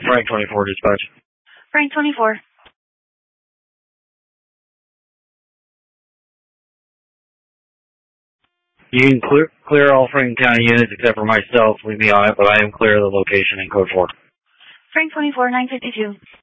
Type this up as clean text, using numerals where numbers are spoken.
Frank 24 dispatch. Frank 24. You can clear all Franklin County units except for myself. Leave me on it, but I am clear of the location in code 4. Frank 24, 952.